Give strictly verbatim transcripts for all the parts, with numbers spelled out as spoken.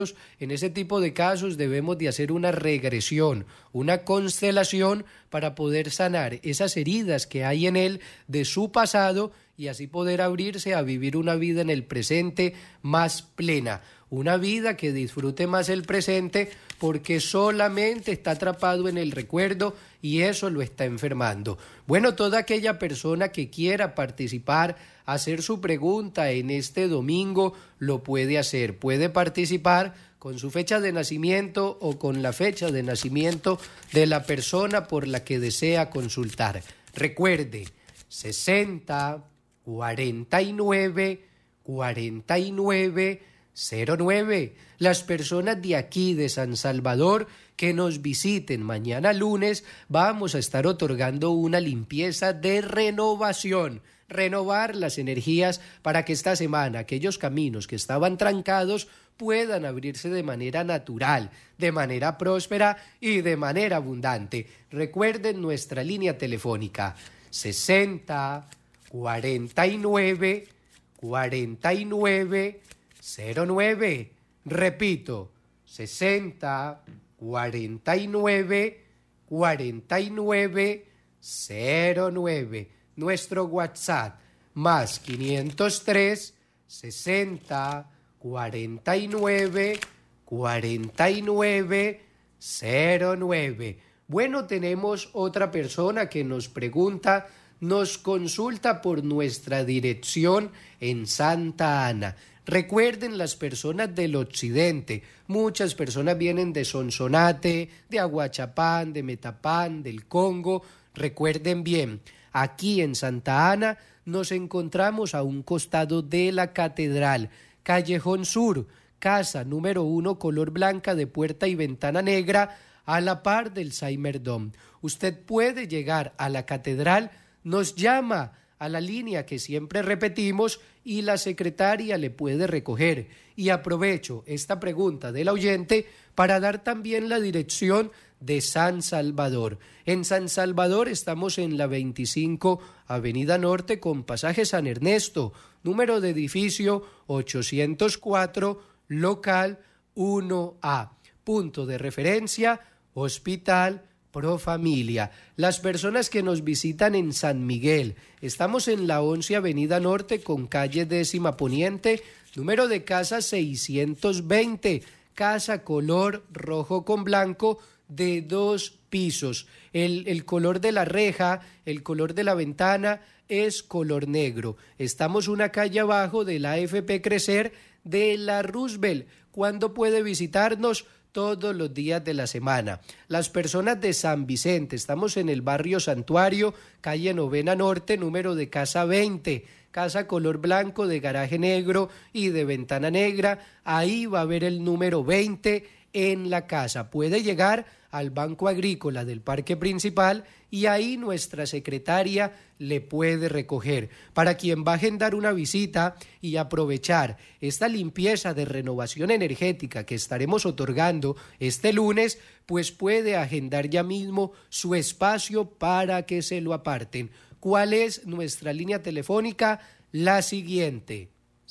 En ese tipo de casos debemos de hacer una regresión, una constelación para poder sanar esas heridas que hay en él de su pasado y así poder abrirse a vivir una vida en el presente más plena, una vida que disfrute más el presente porque solamente está atrapado en el recuerdo y eso lo está enfermando. Bueno, toda aquella persona que quiera participar, hacer su pregunta en este domingo, lo puede hacer, puede participar con su fecha de nacimiento o con la fecha de nacimiento de la persona por la que desea consultar. Recuerde, sesenta, cuarenta y nueve, cuarenta y nueve, cero nueve. Las personas de aquí de San Salvador que nos visiten mañana lunes, vamos a estar otorgando una limpieza de renovación, renovar las energías para que esta semana aquellos caminos que estaban trancados puedan abrirse de manera natural, de manera próspera y de manera abundante. Recuerden nuestra línea telefónica sesenta, cuarenta y nueve, cuarenta y nueve, cero nueve. Repito, sesenta, cuarenta y nueve, cuarenta y nueve, cero nueve. Nuestro WhatsApp más quinientos tres, sesenta, cuarenta y nueve, cuarenta y nueve, cero nueve. Bueno, tenemos otra persona que nos pregunta, nos consulta por nuestra dirección en Santa Ana. Recuerden, las personas del occidente, muchas personas vienen de Sonsonate, de Aguachapán, de Metapán, del Congo. Recuerden bien, aquí en Santa Ana nos encontramos a un costado de la catedral, Callejón Sur, casa número uno, color blanca de puerta y ventana negra, a la par del Saimerdom. Usted puede llegar a la catedral, nos llama a la línea que siempre repetimos y la secretaria le puede recoger. Y aprovecho esta pregunta del oyente para dar también la dirección de San Salvador. En San Salvador estamos en la veinticinco Avenida Norte con pasaje San Ernesto, número de edificio ochocientos cuatro, local uno A. Punto de referencia, Hospital Pro Familia. Las personas que nos visitan en San Miguel, estamos en la once Avenida Norte con calle décima Poniente, número de casa seiscientos veinte, casa color rojo con blanco de dos pisos. El, el color de la reja, el color de la ventana es color negro. Estamos una calle abajo de la A F P Crecer de la Roosevelt. ¿Cuándo puede visitarnos? Todos los días de la semana. Las personas de San Vicente, estamos en el barrio Santuario, calle Novena Norte, número de casa veinte, casa color blanco de garaje negro y de ventana negra. Ahí va a haber el número veinte en la casa. Puede llegar al Banco Agrícola del Parque Principal y ahí nuestra secretaria le puede recoger. Para quien va a agendar una visita y aprovechar esta limpieza de renovación energética que estaremos otorgando este lunes, pues puede agendar ya mismo su espacio para que se lo aparten. ¿Cuál es nuestra línea telefónica? La siguiente: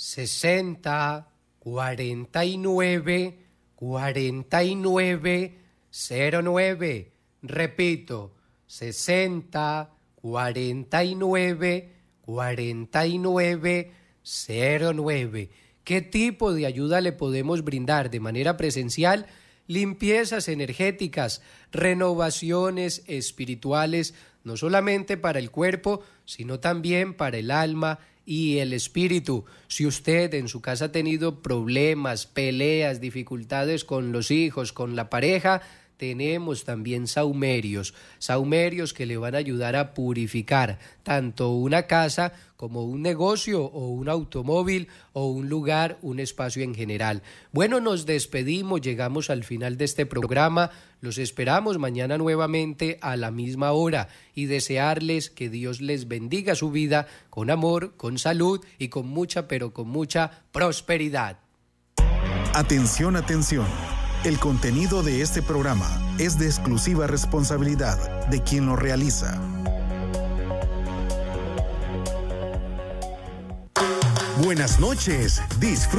sesenta, cuarenta y nueve, cuarenta y nueve, cero nueve. Repito, sesenta, cuarenta y nueve, cuarenta y nueve, cero nueve. ¿Qué tipo de ayuda le podemos brindar de manera presencial? Limpiezas energéticas, renovaciones espirituales, no solamente para el cuerpo, sino también para el alma y el espíritu. Si usted en su casa ha tenido problemas, peleas, dificultades con los hijos, con la pareja, tenemos también saumerios, saumerios que le van a ayudar a purificar tanto una casa como un negocio o un automóvil o un lugar, un espacio en general. Bueno, nos despedimos, llegamos al final de este programa, los esperamos mañana nuevamente a la misma hora y desearles que Dios les bendiga su vida con amor, con salud y con mucha, pero con mucha prosperidad. Atención, atención. El contenido de este programa es de exclusiva responsabilidad de quien lo realiza. Buenas noches, disfruta.